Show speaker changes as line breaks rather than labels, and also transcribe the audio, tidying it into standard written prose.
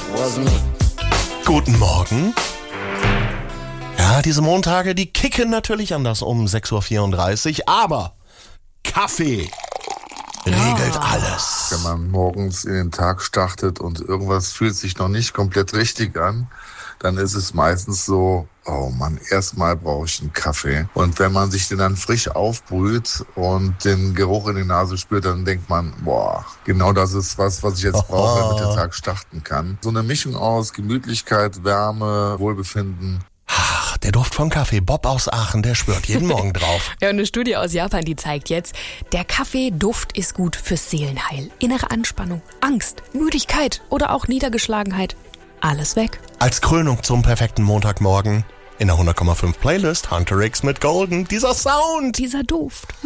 Guten Morgen. Ja, diese Montage, die kicken natürlich anders um 6.34 Uhr, aber Kaffee regelt alles.
Wenn man morgens in den Tag startet und irgendwas fühlt sich noch nicht komplett richtig an, dann ist es meistens so, oh Mann, erstmal brauche ich einen Kaffee. Und wenn man sich den dann frisch aufbrüht und den Geruch in die Nase spürt, dann denkt man, boah, genau das ist was ich jetzt brauche, damit der Tag starten kann. So eine Mischung aus Gemütlichkeit, Wärme, Wohlbefinden.
Ach, der Duft von Kaffee. Bob aus Aachen, der schwört jeden Morgen drauf.
Ja, und eine Studie aus Japan, die zeigt jetzt, der Kaffeeduft ist gut fürs Seelenheil. Innere Anspannung, Angst, Müdigkeit oder auch Niedergeschlagenheit. Alles weg.
Als Krönung zum perfekten Montagmorgen in der 100,5 Playlist Hunter X mit Golden. Dieser Sound.
Dieser Duft.